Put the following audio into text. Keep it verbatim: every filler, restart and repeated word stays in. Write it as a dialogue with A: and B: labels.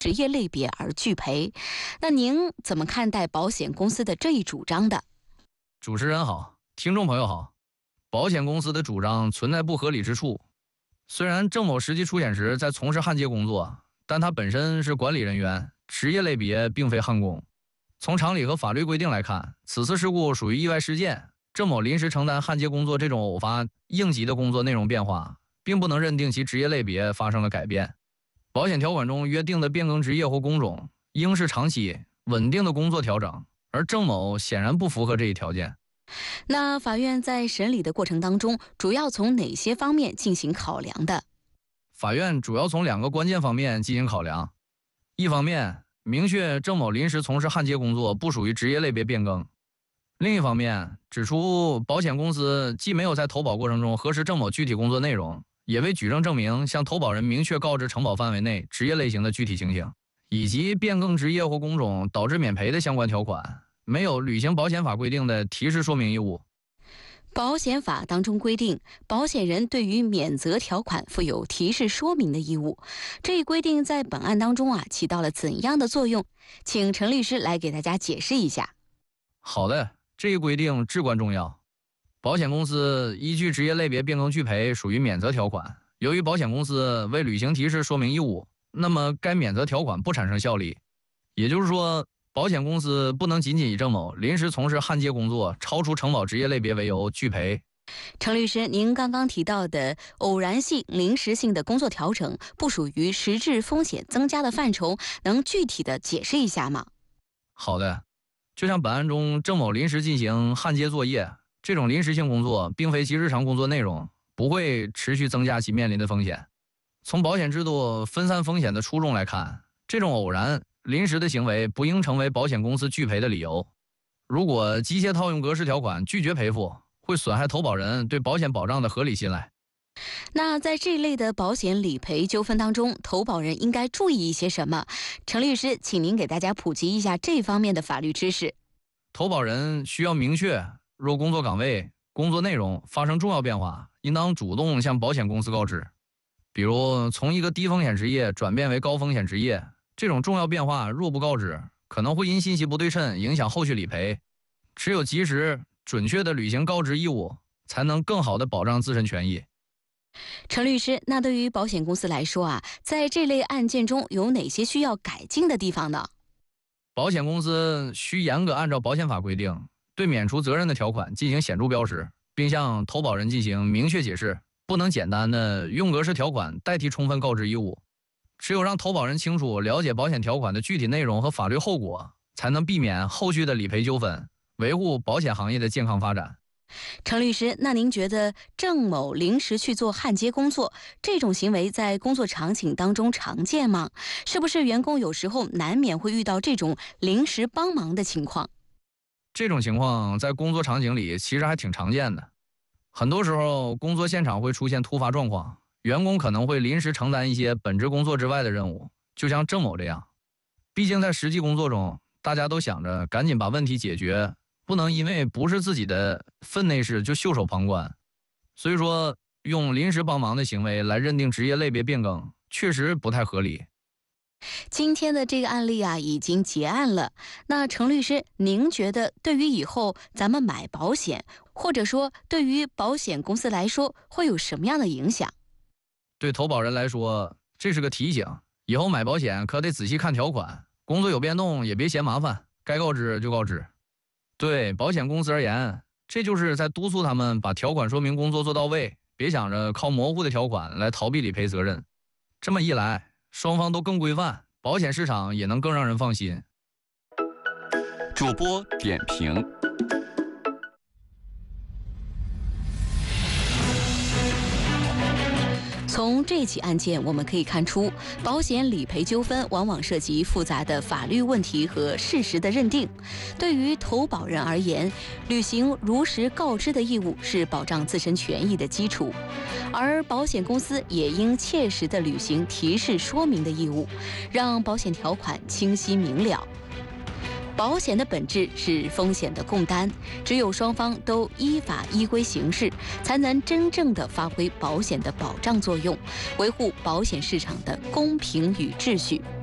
A: 职业类别而拒赔。那您怎么看待保险公司的这一主张的？
B: 主持人好，听众朋友好。保险公司的主张存在不合理之处。虽然郑某实际出险时在从事焊接工作，但他本身是管理人员，职业类别并非焊工。从常理和法律规定来看，此次事故属于意外事件，郑某临时承担焊接工作这种偶发应急的工作内容变化，并不能认定其职业类别发生了改变。保险条款中约定的变更职业或工种，应是长期稳定的工作调整，而郑某显然不符合这一条件。
A: 那法院在审理的过程当中，主要从哪些方面进行考量的？
B: 法院主要从两个关键方面进行考量。一方面，明确郑某临时从事焊接工作不属于职业类别变更；另一方面，指出保险公司既没有在投保过程中核实郑某具体工作内容，也未举证证明向投保人明确告知承保范围内职业类型的具体情形，以及变更职业或工种导致免赔的相关条款，没有履行保险法规定的提示说明义务。
A: 保险法当中规定，保险人对于免责条款负有提示说明的义务。这一规定在本案当中啊起到了怎样的作用？请陈律师来给大家解释一下。
B: 好的，这一规定至关重要。保险公司依据职业类别变更拒赔属于免责条款，由于保险公司未履行提示说明义务，那么该免责条款不产生效力。也就是说，保险公司不能仅仅以郑某临时从事焊接工作超出承保职业类别为由拒赔。
A: 程律师，您刚刚提到的偶然性、临时性的工作调整不属于实质风险增加的范畴，能具体的解释一下吗？
B: 好的，就像本案中郑某临时进行焊接作业，这种临时性工作并非其日常工作内容，不会持续增加其面临的风险。从保险制度分散风险的初衷来看，这种偶然临时的行为不应成为保险公司拒赔的理由。如果机械套用格式条款拒绝赔付，会损害投保人对保险保障的合理信赖。
A: 那在这类的保险理赔纠纷当中，投保人应该注意一些什么？陈律师，请您给大家普及一下这方面的法律知识。
B: 投保人需要明确，若工作岗位、工作内容发生重要变化，应当主动向保险公司告知。比如从一个低风险职业转变为高风险职业，这种重要变化若不告知，可能会因信息不对称影响后续理赔。只有及时准确地履行告知义务，才能更好地保障自身权益。
A: 陈律师，那对于保险公司来说啊，在这类案件中有哪些需要改进的地方呢？
B: 保险公司需严格按照保险法规定，对免除责任的条款进行显著标识，并向投保人进行明确解释，不能简单的用格式条款代替充分告知义务。只有让投保人清楚了解保险条款的具体内容和法律后果，才能避免后续的理赔纠纷，维护保险行业的健康发展。
A: 陈律师，那您觉得郑某临时去做焊接工作，这种行为在工作场景当中常见吗？是不是员工有时候难免会遇到这种临时帮忙的情况？
B: 这种情况在工作场景里其实还挺常见的。很多时候工作现场会出现突发状况，员工可能会临时承担一些本职工作之外的任务，就像郑某这样。毕竟在实际工作中，大家都想着赶紧把问题解决，不能因为不是自己的分内事就袖手旁观。所以说，用临时帮忙的行为来认定职业类别变更，确实不太合理。
A: 今天的这个案例啊，已经结案了。那程律师，您觉得对于以后咱们买保险，或者说对于保险公司来说，会有什么样的影响？
B: 对投保人来说，这是个提醒，以后买保险可得仔细看条款，工作有变动也别嫌麻烦，该告知就告知。对保险公司而言，这就是在督促他们把条款说明工作做到位，别想着靠模糊的条款来逃避理赔责任。这么一来，双方都更规范，保险市场也能更让人放心。
C: 主播点评。
A: 从这起案件我们可以看出，保险理赔纠纷往往涉及复杂的法律问题和事实的认定。对于投保人而言，履行如实告知的义务是保障自身权益的基础，而保险公司也应切实地履行提示说明的义务，让保险条款清晰明了。保险的本质是风险的共担，只有双方都依法依规行事，才能真正的发挥保险的保障作用，维护保险市场的公平与秩序。